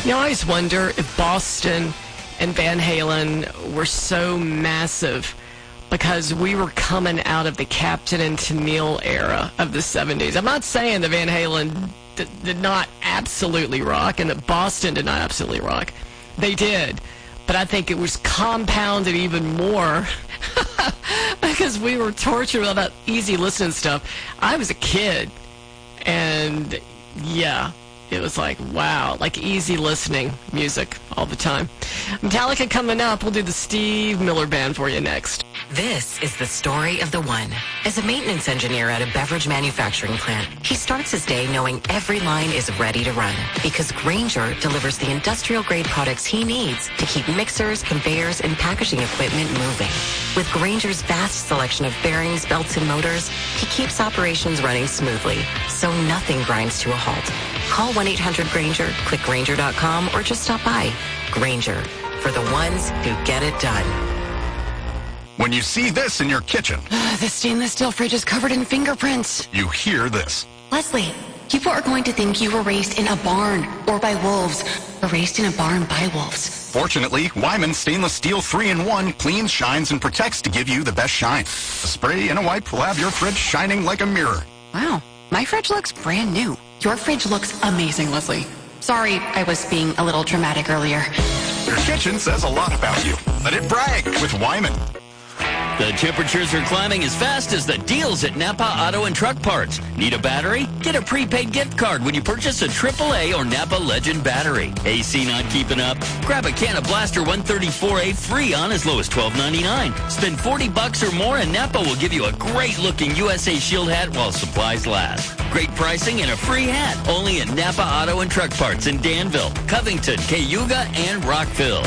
I always wonder if Boston and Van Halen were so massive because we were coming out of the Captain and Tennille era of the 70s. I'm not saying that Van Halen did not absolutely rock and that Boston did not absolutely rock. They did. But I think it was compounded even more because we were tortured with all that easy listening stuff. I was a kid, and yeah, it was like, wow, like easy listening music all the time. Metallica coming up. We'll do the Steve Miller Band for you next. This is the story of the one. As a maintenance engineer at a beverage manufacturing plant, he starts his day knowing every line is ready to run because Grainger delivers the industrial-grade products he needs to keep mixers, conveyors, and packaging equipment moving. With Grainger's vast selection of bearings, belts, and motors, he keeps operations running smoothly, so nothing grinds to a halt. Call 1-800-GRAINGER, click Grainger.com, or just stop by. Grainger, for the ones who get it done. When you see this in your kitchen, The stainless steel fridge is covered in fingerprints. you hear this. Leslie, people are going to think you were raised in a barn or by wolves, or raised in a barn by wolves. Fortunately, Wyman Stainless Steel 3-in-1 cleans, shines, and protects to give you the best shine. A spray and a wipe will have your fridge shining like a mirror. Wow, my fridge looks brand new. Your fridge looks amazing, Leslie. Sorry, I was being a little dramatic earlier. Your kitchen says a lot about you. Let it brag with Wyman. The temperatures are climbing as fast as the deals at Napa Auto and Truck Parts. Need a battery? Get a prepaid gift card when you purchase a AAA or Napa Legend battery. AC not keeping up? Grab a can of Blaster 134A free on as low as $12.99. Spend $40 or more and Napa will give you a great-looking USA Shield hat while supplies last. Great pricing and a free hat. Only at Napa Auto and Truck Parts in Danville, Covington, Cayuga, and Rockville.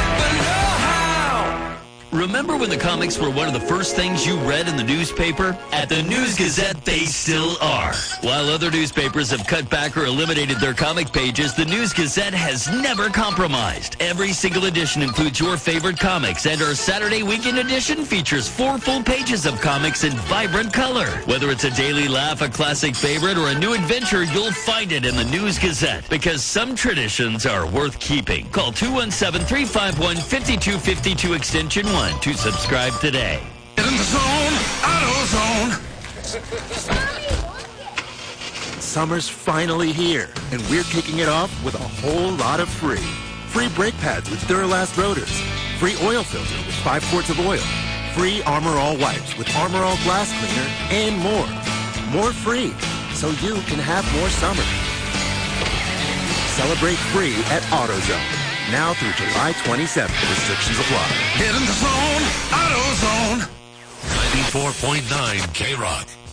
Remember when the comics were one of the first things you read in the newspaper? At the News-Gazette, they still are. While other newspapers have cut back or eliminated their comic pages, the News-Gazette has never compromised. Every single edition includes your favorite comics, and our Saturday weekend edition features 4 full pages of comics in vibrant color. Whether it's a daily laugh, a classic favorite, or a new adventure, you'll find it in the News-Gazette, because some traditions are worth keeping. Call 217-351-5252 extension 1 to subscribe today. Get in the zone, AutoZone. Summer's finally here, and we're kicking it off with a whole lot of free. Free brake pads with Duralast rotors. Free oil filter with 5 quarts of oil. Free Armor All wipes with Armor All glass cleaner, and more. More free, so you can have more summer. Celebrate free at AutoZone. Now through July 27th. Restrictions apply. Get in the zone, AutoZone. 94.9 K-Rock.